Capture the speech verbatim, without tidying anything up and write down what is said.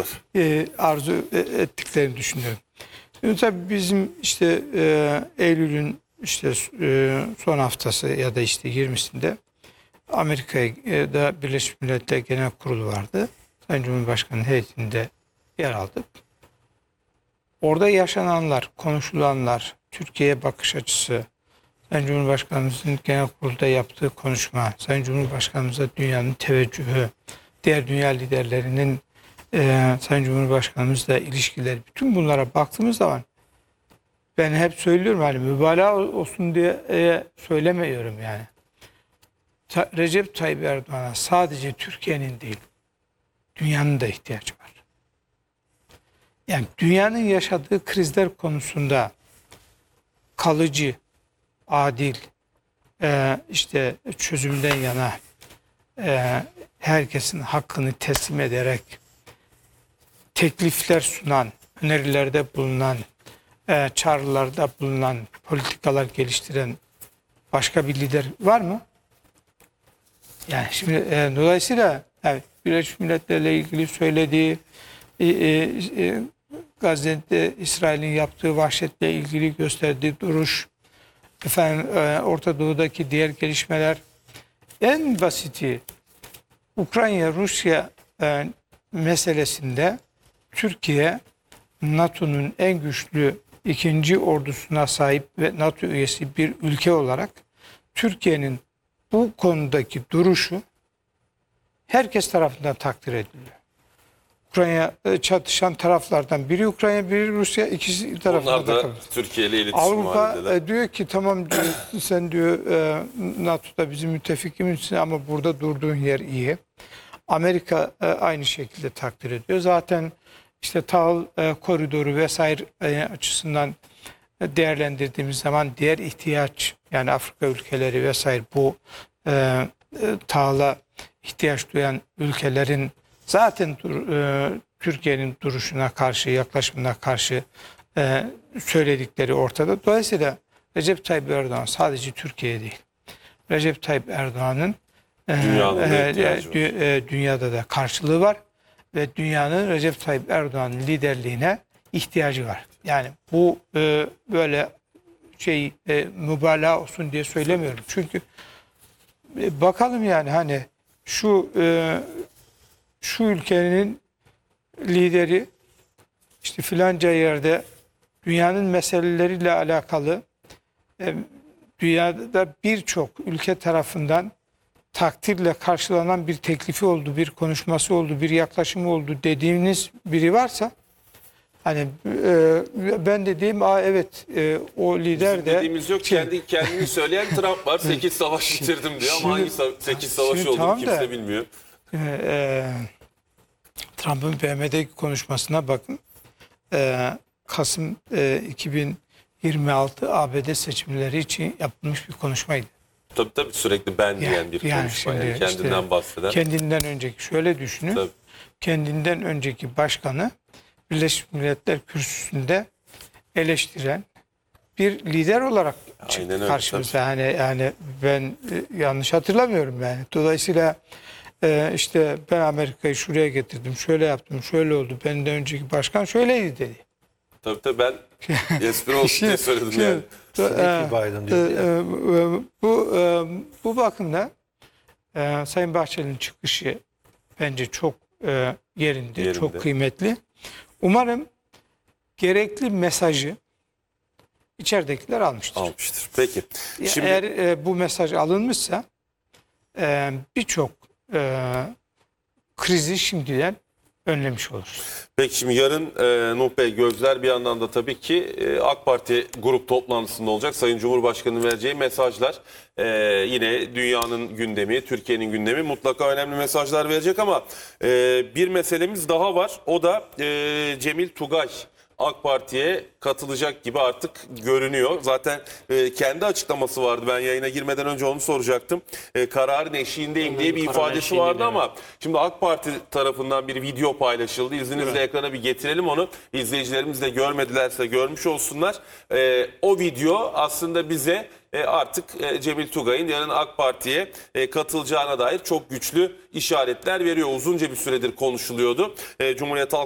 e, arzu ettiklerini düşünüyorum. Şimdi tabii bizim işte e, Eylül'ün işte e, son haftası ya da işte yirmisinde Amerika'da Birleşmiş Milletler Genel Kurulu vardı. Sayın Cumhurbaşkanı heyetinde yer aldık. Orada yaşananlar, konuşulanlar, Türkiye'ye bakış açısı, Sayın Cumhurbaşkanımızın genel kurulda yaptığı konuşma, Sayın Cumhurbaşkanımıza dünyanın teveccühü, diğer dünya liderlerinin e, Sayın Cumhurbaşkanımızla ilişkileri, bütün bunlara baktığımız zaman ben hep söylüyorum, hani mübalağa olsun diye e, söylemiyorum yani. Ta, Recep Tayyip Erdoğan'a sadece Türkiye'nin değil, dünyanın da ihtiyacı var. Yani dünyanın yaşadığı krizler konusunda kalıcı, adil, e, işte çözümden yana e, herkesin hakkını teslim ederek teklifler sunan, önerilerde bulunan, e, çağrılarda bulunan, politikalar geliştiren başka bir lider var mı? Yani şimdi e, dolayısıyla yani Birleşmiş Milletler'le ilgili söylediği e, e, Gazze'de İsrail'in yaptığı vahşetle ilgili gösterdiği duruş, efendim e, Orta Doğu'daki diğer gelişmeler, en basiti Ukrayna-Rusya e, meselesinde Türkiye NATO'nun en güçlü ikinci ordusuna sahip ve NATO üyesi bir ülke olarak Türkiye'nin bu konudaki duruşu herkes tarafından takdir ediliyor. Ukrayna çatışan taraflardan biri Ukrayna, biri Rusya, ikisi tarafından da. Onlar da Türkiye ile iletişim Avrupa halindeler. diyor ki tamam diyor, sen diyor e, NATO'da bizim müttefikimizsin ama burada durduğun yer iyi. Amerika e, aynı şekilde takdir ediyor. Zaten işte tahıl e, koridoru vesaire e, açısından değerlendirdiğimiz zaman diğer ihtiyaç, yani Afrika ülkeleri vesaire bu e, e, tahıla ihtiyaç duyan ülkelerin zaten e, Türkiye'nin duruşuna karşı, yaklaşımına karşı e, söyledikleri ortada. Dolayısıyla Recep Tayyip Erdoğan sadece Türkiye değil, Recep Tayyip Erdoğan'ın e, e, e, dünyada da karşılığı var ve dünyanın Recep Tayyip Erdoğan'ın liderliğine ihtiyacı var. Yani bu e, böyle şey e, mübalağa olsun diye söylemiyorum. Çünkü e, bakalım yani hani şu e, şu ülkenin lideri işte filanca yerde dünyanın meseleleriyle alakalı e, dünyada birçok ülke tarafından takdirle karşılanan bir teklifi oldu, bir konuşması oldu, bir yaklaşımı oldu dediğiniz biri varsa hani e, ben dediğim aa evet e, o lider de dediğimiz yok, kendi kendini söyleyen Trump var. sekiz savaş bitirdim diyor ama hangi sekiz savaş olduğunu tamam kimse da, bilmiyor. E, e, Trump'ın B M'deki konuşmasına bakın. E, Kasım e, iki bin yirmi altı A B D seçimleri için yapılmış bir konuşmaydı. Tabii tabii sürekli ben diyen yani, bir yani konuşma. Yani kendinden işte, bahseden. Kendinden önceki şöyle düşünün. Tabii. Kendinden önceki başkanı Birleşmiş Milletler kürsüsünde eleştiren bir lider olarak çıktı karşımıza. Yani yani ben e, yanlış hatırlamıyorum yani. Dolayısıyla e, işte ben Amerika'yı şuraya getirdim, şöyle yaptım, şöyle oldu. Benden önceki başkan şöyleydi dedi. Tabii tabii ben espri olsun diye söyledim şimdi, yani. E, Biden diyor. E, e, bu e, bu bakımdan e, Sayın Bahçeli'nin çıkışı bence çok e, yerinde, yerinde, çok kıymetli. Umarım gerekli mesajı içeridekiler almıştır. Almıştır. Peki. Şimdi... Eğer e, bu mesaj alınmışsa e, birçok e, krizi şimdiden önlemiş oluruz. Peki şimdi yarın e, Nuh Bey gözler bir yandan da tabii ki e, AK Parti grup toplantısında olacak. Sayın Cumhurbaşkanı'nın vereceği mesajlar e, yine dünyanın gündemi, Türkiye'nin gündemi mutlaka önemli mesajlar verecek ama e, bir meselemiz daha var. O da e, Cemil Tugay AK Parti'ye katılacak gibi artık görünüyor. Zaten e, kendi açıklaması vardı. Ben yayına girmeden önce onu soracaktım. E, kararın eşiğindeyim Onun diye bir ifadesi vardı ama evet. Şimdi AK Parti tarafından bir video paylaşıldı. İzninizle evet. ekrana bir getirelim onu. İzleyicilerimiz de görmedilerse görmüş olsunlar. E, o video aslında bize e, artık e, Cemil Tugay'ın yarın AK Parti'ye e, katılacağına dair çok güçlü işaretler veriyor. Uzunca bir süredir konuşuluyordu. E, Cumhuriyet Halk